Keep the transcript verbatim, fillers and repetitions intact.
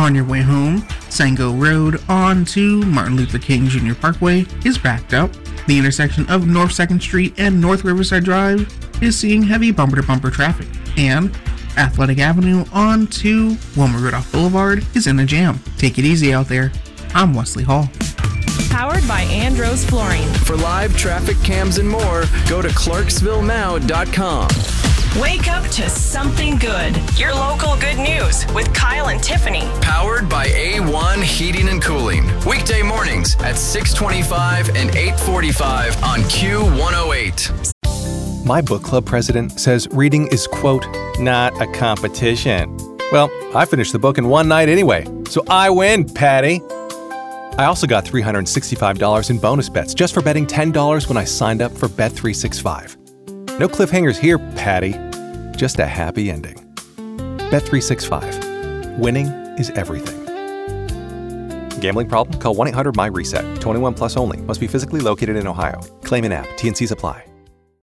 On your way home, Sango Road onto Martin Luther King Junior Parkway is backed up. The intersection of North second Street and North Riverside Drive is seeing heavy bumper-to-bumper traffic. And Athletic Avenue onto Wilma Rudolph Boulevard is in a jam. Take it easy out there. I'm Wesley Hall. Powered by Andros Flooring. For live traffic cams and more, go to clarksville now dot com. Wake up to something good. Your local good news with Kyle and Tiffany. Powered by A one Heating and Cooling. Weekday mornings at six twenty-five and eight forty-five on Q one oh eight. My book club president says reading is, quote, not a competition. Well, I finished the book in one night anyway, so I win, Patty. I also got three hundred sixty-five dollars in bonus bets just for betting ten dollars when I signed up for Bet three sixty-five. No cliffhangers here, Patty. Just a happy ending. Bet three sixty-five. Winning is everything. Gambling problem? Call one eight hundred my reset. twenty-one plus only. Must be physically located in Ohio. Claim in app. T and Cs apply.